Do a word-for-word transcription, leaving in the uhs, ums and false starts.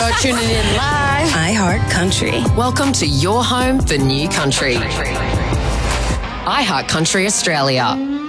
You're tuning in live. iHeart Country. Welcome to your home for new country. iHeart Country Australia.